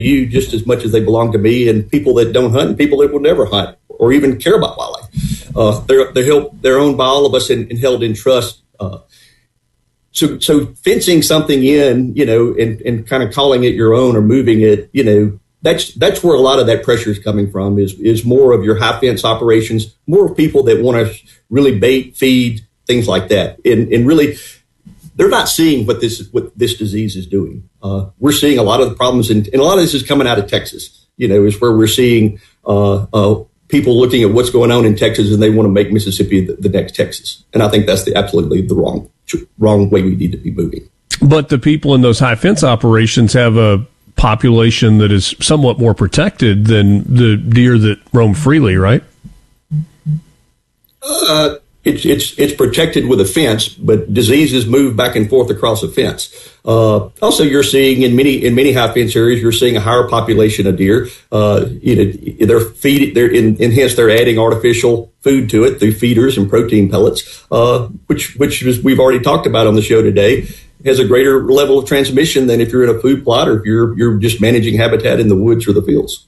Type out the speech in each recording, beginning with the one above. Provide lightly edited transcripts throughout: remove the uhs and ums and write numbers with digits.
you just as much as they belong to me, and people that don't hunt and people that will never hunt or even care about wildlife. They're owned by all of us and held in trust. So fencing something in, and kind of calling it your own or moving it, that's where a lot of that pressure is coming from, is more of your high fence operations, more people that want to really bait, feed, things like that. And really, they're not seeing what this disease is doing. We're seeing a lot of the problems, and a lot of this is coming out of Texas, is where we're seeing people looking at what's going on in Texas, and they want to make Mississippi the next Texas. And I think that's absolutely the wrong way we need to be moving. But the people in those high fence operations have a population that is somewhat more protected than the deer that roam freely, right? It's protected with a fence, but diseases move back and forth across a fence. Also, you're seeing in many high fence areas, you're seeing a higher population of deer. Hence they're adding artificial food to it through feeders and protein pellets, which is, we've already talked about on the show today, has a greater level of transmission than if you're in a food plot or if you're just managing habitat in the woods or the fields.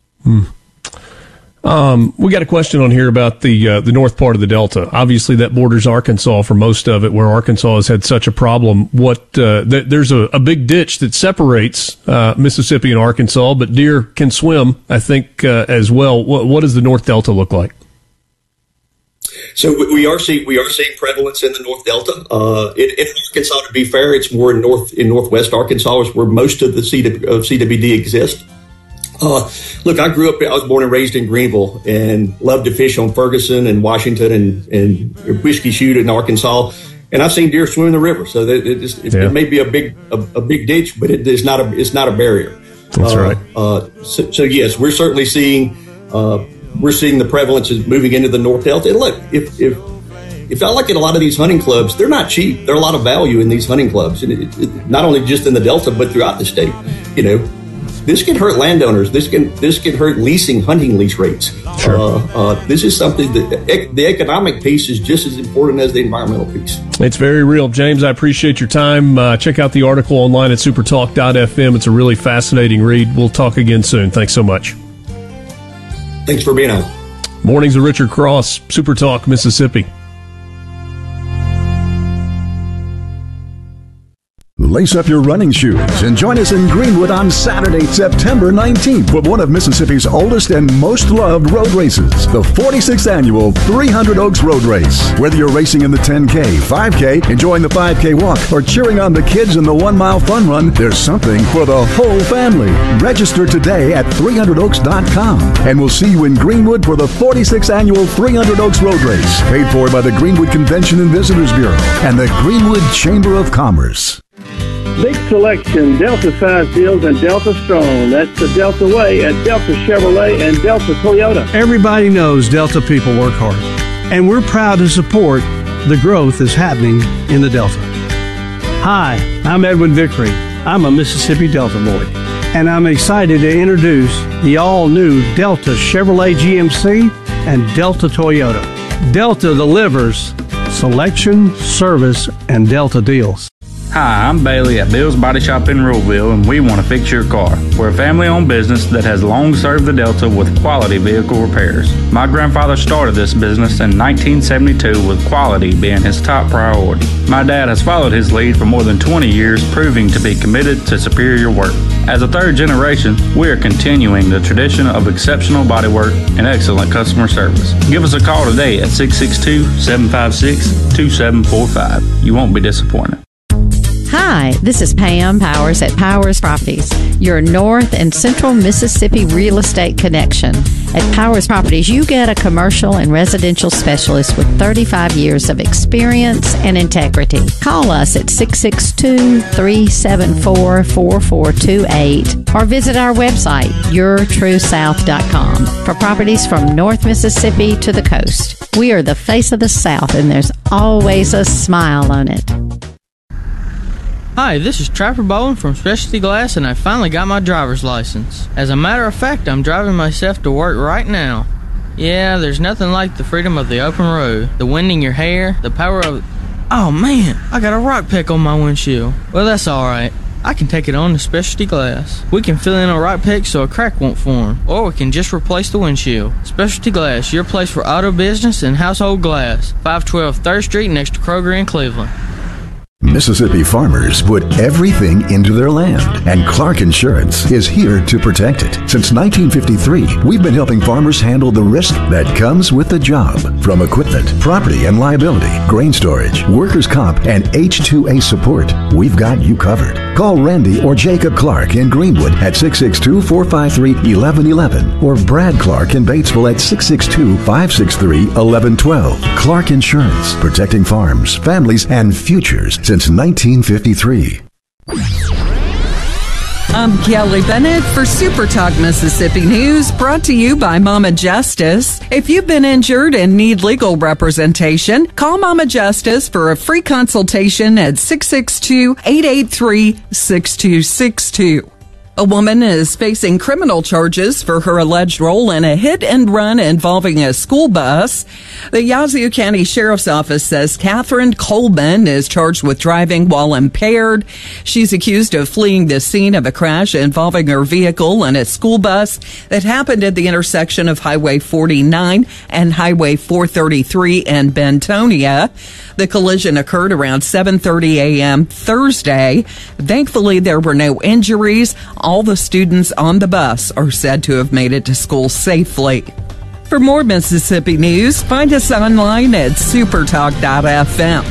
We got a question on here about the north part of the Delta. Obviously, that borders Arkansas for most of it, where Arkansas has had such a problem. There's a big ditch that separates Mississippi and Arkansas, but deer can swim, I think, as well. What does the North Delta look like? So we are seeing prevalence in the North Delta. In Arkansas, to be fair, it's more in northwest Arkansas is where most of the CWD exists. Look, I was born and raised in Greenville and loved to fish on Ferguson and Washington and Whiskey Chute in Arkansas. And I've seen deer swim in the river. So it may be a big ditch, but it's not a barrier. That's right. So yes, we're certainly seeing the prevalence is moving into the North Delta. And look, if I look at a lot of these hunting clubs, they're not cheap. There are a lot of value in these hunting clubs, and not only just in the Delta, but throughout the state. This can hurt landowners. This can hurt hunting lease rates. Sure. This is something that the economic piece is just as important as the environmental piece. It's very real. James, I appreciate your time. Check out the article online at supertalk.fm. It's a really fascinating read. We'll talk again soon. Thanks so much. Thanks for being on. Mornings with Richard Cross, Supertalk, Mississippi. Lace up your running shoes and join us in Greenwood on Saturday, September 19th for one of Mississippi's oldest and most loved road races, the 46th annual 300 Oaks Road Race. Whether you're racing in the 10K, 5K, enjoying the 5K walk, or cheering on the kids in the 1 mile fun run, there's something for the whole family. Register today at 300oaks.com, and we'll see you in Greenwood for the 46th annual 300 Oaks Road Race, paid for by the Greenwood Convention and Visitors Bureau and the Greenwood Chamber of Commerce. Big selection, Delta-sized deals, and Delta Strong. That's the Delta way at Delta Chevrolet and Delta Toyota. Everybody knows Delta people work hard, and we're proud to support the growth that's happening in the Delta. Hi, I'm Edwin Vickery. I'm a Mississippi Delta boy, and I'm excited to introduce the all-new Delta Chevrolet GMC and Delta Toyota. Delta delivers selection, service, and Delta deals. Hi, I'm Bailey at Bill's Body Shop in Ruleville, and we want to fix your car. We're a family-owned business that has long served the Delta with quality vehicle repairs. My grandfather started this business in 1972 with quality being his top priority. My dad has followed his lead for more than 20 years, proving to be committed to superior work. As a third generation, we are continuing the tradition of exceptional bodywork and excellent customer service. Give us a call today at 662-756-2745. You won't be disappointed. Hi, this is Pam Powers at Powers Properties, your North and Central Mississippi real estate connection. At Powers Properties, you get a commercial and residential specialist with 35 years of experience and integrity. Call us at 662-374-4428 or visit our website, yourtruesouth.com, for properties from North Mississippi to the coast. We are the face of the South, and there's always a smile on it. Hi, this is Trapper Bowen from Specialty Glass, and I finally got my driver's license. As a matter of fact, I'm driving myself to work right now. Yeah, there's nothing like the freedom of the open road, the wind in your hair, the power of... Oh man, I got a rock peck on my windshield. Well, that's alright. I can take it on to Specialty Glass. We can fill in a right pick so a crack won't form, or we can just replace the windshield. Specialty Glass, your place for auto business and household glass. 512 3rd Street next to Kroger in Cleveland. Mississippi farmers put everything into their land, and Clark Insurance is here to protect it. Since 1953, we've been helping farmers handle the risk that comes with the job. From equipment, property and liability, grain storage, workers' comp, and H2A support, we've got you covered. Call Randy or Jacob Clark in Greenwood at 662-453-1111 or Brad Clark in Batesville at 662-563-1112. Clark Insurance, protecting farms, families, and futures since 1953. I'm Kelly Bennett for Super Talk Mississippi News, brought to you by Mama Justice. If you've been injured and need legal representation, call Mama Justice for a free consultation at 662-883-6262. A woman is facing criminal charges for her alleged role in a hit and run involving a school bus. The Yazoo County Sheriff's Office says Catherine Coleman is charged with driving while impaired. She's accused of fleeing the scene of a crash involving her vehicle and a school bus that happened at the intersection of Highway 49 and Highway 433 in Bentonia. The collision occurred around 7:30 a.m. Thursday. Thankfully, there were no injuries. All the students on the bus are said to have made it to school safely. For more Mississippi news, find us online at supertalk.fm.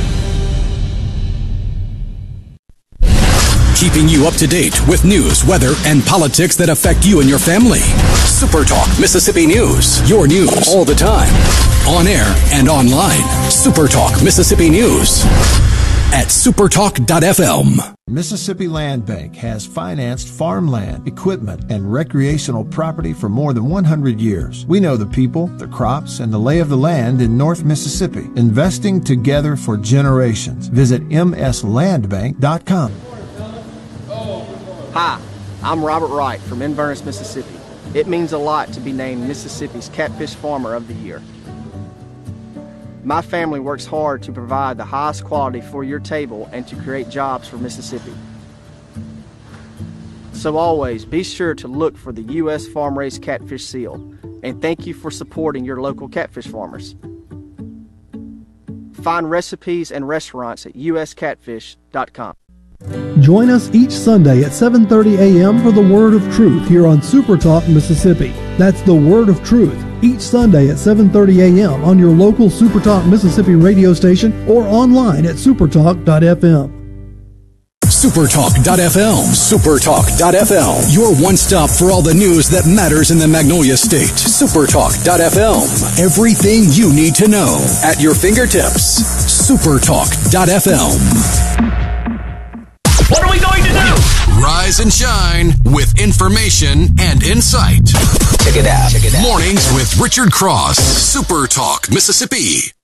Keeping you up to date with news, weather, and politics that affect you and your family. Super Talk Mississippi News. Your news all the time. On air and online. Super Talk Mississippi News at supertalk.fm. Mississippi Land Bank has financed farmland, equipment, and recreational property for more than 100 years. We know the people, the crops, and the lay of the land in North Mississippi, investing together for generations. Visit mslandbank.com. Hi, I'm Robert Wright from Inverness, Mississippi. It means a lot to be named Mississippi's Catfish Farmer of the Year. My family works hard to provide the highest quality for your table and to create jobs for Mississippi. So always be sure to look for the U.S. Farm-Raised Catfish seal, and thank you for supporting your local catfish farmers. Find recipes and restaurants at uscatfish.com. Join us each Sunday at 7:30 a.m. for the Word of Truth here on Super Talk Mississippi. That's the Word of Truth, each Sunday at 7:30 a.m. on your local Super Talk Mississippi radio station or online at supertalk.fm. Supertalk.fm. Supertalk.fm. Your one stop for all the news that matters in the Magnolia State. Supertalk.fm. Everything you need to know at your fingertips. Supertalk.fm. What are we going to do? Rise and shine with information and insight. Check it out. Mornings with Richard Cross. Super Talk Mississippi.